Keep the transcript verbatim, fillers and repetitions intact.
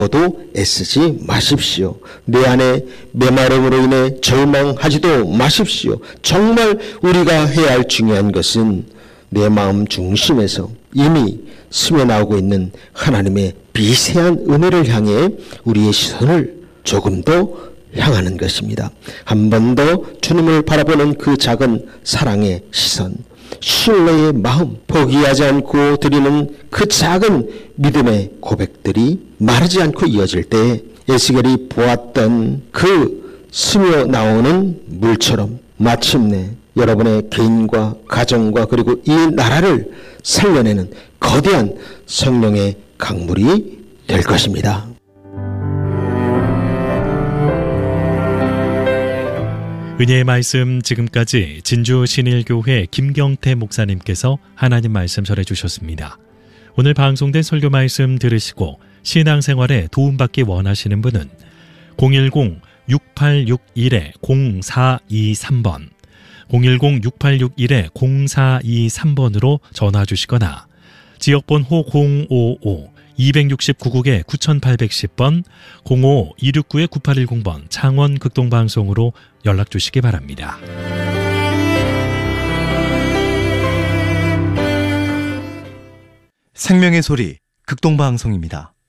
도 애쓰지 마십시오. 내 안에 메마름으로 인해 절망하지도 마십시오. 정말 우리가 해야 할 중요한 것은 내 마음 중심에서 이미 스며나오고 있는 하나님의 미세한 은혜를 향해 우리의 시선을 조금 더 향하는 것입니다. 한 번 더 주님을 바라보는 그 작은 사랑의 시선, 신뢰의 마음, 포기하지 않고 드리는 그 작은 믿음의 고백들이 마르지 않고 이어질 때 에스겔이 보았던 그 스며 나오는 물처럼 마침내 여러분의 개인과 가정과 그리고 이 나라를 살려내는 거대한 성령의 강물이 될 것입니다. 은혜의 말씀, 지금까지 진주 신일교회 김경태 목사님께서 하나님 말씀 전해주셨습니다. 오늘 방송된 설교 말씀 들으시고 신앙생활에 도움받기 원하시는 분은 공일공 육팔육일 공사이삼 번 공일공 육팔육일 공사이삼 번으로 전화 주시거나 지역번호 공오오 이육구 국에 구팔십 번 공오 이육구 구팔일공 번 창원 극동방송으로 연락 주시기 바랍니다. 생명의 소리 극동방송입니다.